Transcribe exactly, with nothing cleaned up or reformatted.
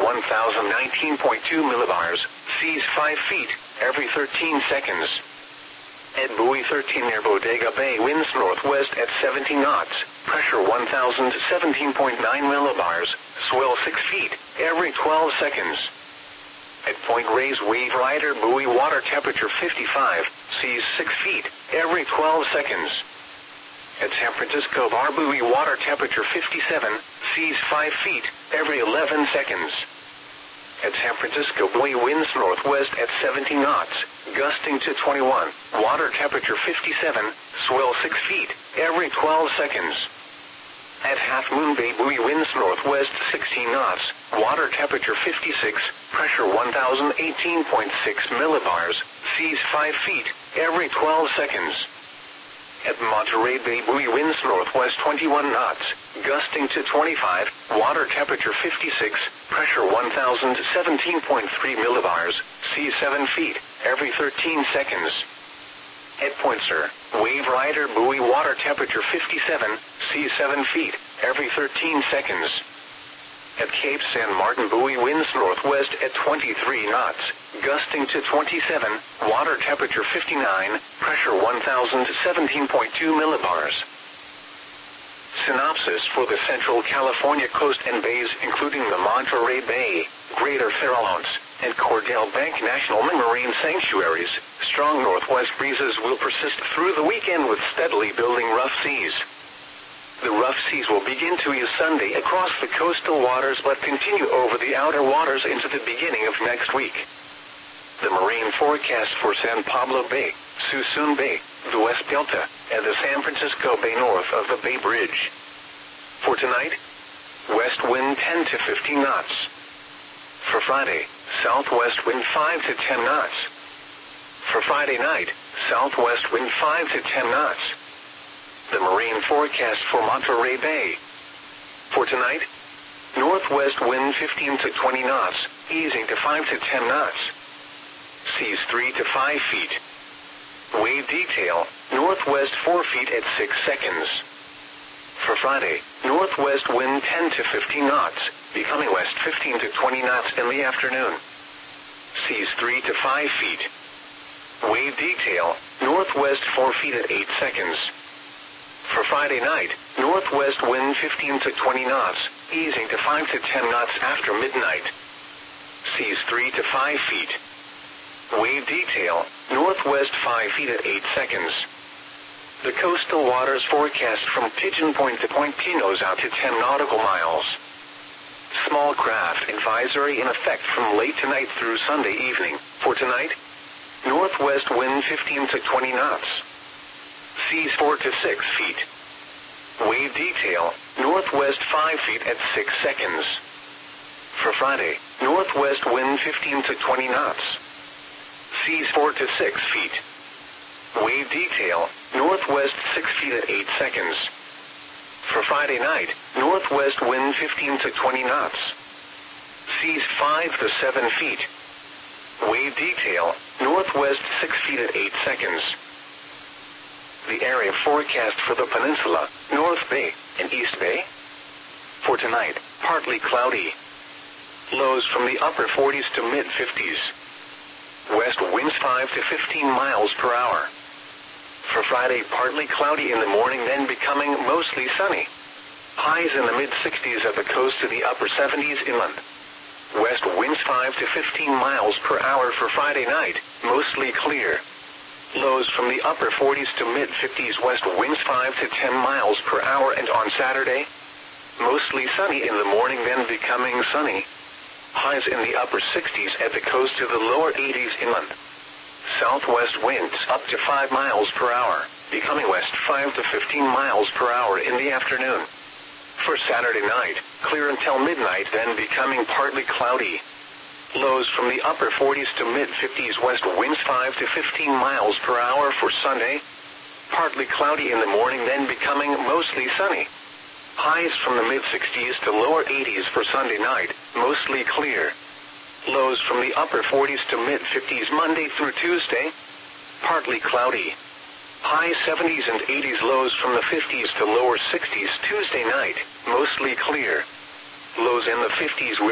one thousand nineteen point two millibars, seas five feet, every thirteen seconds. At buoy thirteen near Bodega Bay, winds northwest at seventy knots, pressure one thousand seventeen point nine millibars, swell six feet, every twelve seconds. At Point Reyes Wave Rider buoy, water temperature fifty-five, seas six feet, every twelve seconds. At San Francisco Bar buoy, water temperature fifty-seven, seas five feet, every eleven seconds. At San Francisco buoy, winds northwest at seventy knots, gusting to twenty-one, water temperature fifty-seven, swell six feet, every twelve seconds. At Half Moon Bay buoy, winds northwest sixteen knots, water temperature fifty-six, pressure one thousand eighteen point six millibars, seas five feet, every twelve seconds. At Monterey Bay buoy, winds northwest twenty-one knots, gusting to twenty-five, water temperature fifty-six, pressure one thousand seventeen point three millibars, seas seven feet, every thirteen seconds. At Point Sur Wave Rider buoy, water temperature fifty-seven, seas seven feet, every thirteen seconds. At Cape San Martin buoy, winds northwest at twenty-three knots, gusting to twenty-seven, water temperature fifty-nine, pressure one thousand seventeen point two millibars. Synopsis for the Central California coast and bays, including the Monterey Bay, Greater Farallones, and Cordell Bank National Marine Sanctuaries. Strong northwest breezes will persist through the weekend with steadily building rough seas. The rough seas will begin to ease Sunday across the coastal waters but continue over the outer waters into the beginning of next week. The marine forecast for San Pablo Bay, Suisun Bay, the West Delta, and the San Francisco Bay north of the Bay Bridge. For tonight, west wind ten to fifteen knots. For Friday, southwest wind five to ten knots. For Friday night, southwest wind five to ten knots. The marine forecast for Monterey Bay. For tonight, northwest wind fifteen to twenty knots, easing to five to ten knots. Seas three to five feet. Wave detail, northwest four feet at six seconds. For Friday, northwest wind ten to fifteen knots, becoming west fifteen to twenty knots in the afternoon. Seas three to five feet. Wave detail, northwest four feet at eight seconds. For Friday night, northwest wind fifteen to twenty knots, easing to five to ten knots after midnight. Seas three to five feet. Wave detail, northwest five feet at eight seconds. The coastal waters forecast from Pigeon Point to Point Pinos out to ten nautical miles. Small craft advisory in effect from late tonight through Sunday evening. For tonight, northwest wind fifteen to twenty knots. Seas four to six feet. Wave detail, northwest five feet at six seconds. For Friday, northwest wind fifteen to twenty knots. Seas four to six feet. Wave detail, northwest six feet at eight seconds. For Friday night, northwest wind fifteen to twenty knots. Seas five to seven feet. Wave detail, northwest six feet at eight seconds. The area forecast for the peninsula, North Bay, and East Bay. For tonight, partly cloudy. Lows from the upper forties to mid-fifties. West winds five to fifteen miles per hour. For Friday, partly cloudy in the morning, then becoming mostly sunny. Highs in the mid-sixties at the coast to the upper seventies inland. West winds five to fifteen miles per hour for Friday night, mostly clear. Lows from the upper forties to mid-fifties, west winds five to ten miles per hour, and on Saturday, mostly sunny in the morning, then becoming sunny. Highs in the upper sixties at the coast to the lower eighties inland. Southwest winds up to five miles per hour, becoming west five to fifteen miles per hour in the afternoon. For Saturday night, clear until midnight, then becoming partly cloudy. Lows from the upper forties to mid-fifties, west winds five to fifteen miles per hour for Sunday. Partly cloudy in the morning, then becoming mostly sunny. Highs from the mid-sixties to lower eighties for Sunday night, mostly clear. Lows from the upper forties to mid-fifties Monday through Tuesday. Partly cloudy. High seventies and eighties, lows from the fifties to lower sixties Tuesday night, mostly clear. Lows in the fifties with